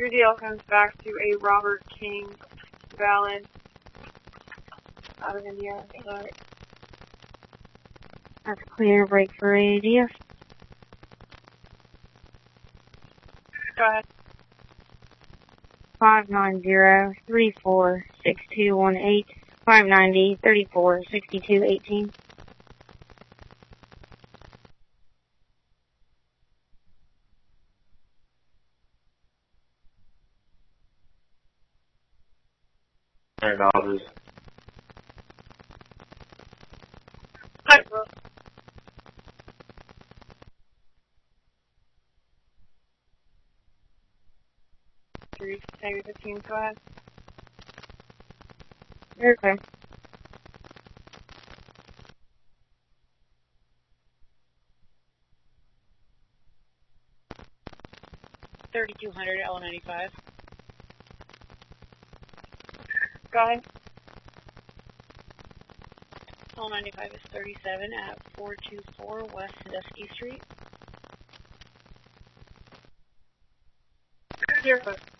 Your deal comes back to a Robert King valid out of India. So That's clear. Break for radio. go ahead. 590-346218, 590-346218. $100. Hi, bro. Three, 15, go ahead. Okay. $3,200 L95. Go ahead. L95 is 37 at 424 West Sandusky Street. Here, folks.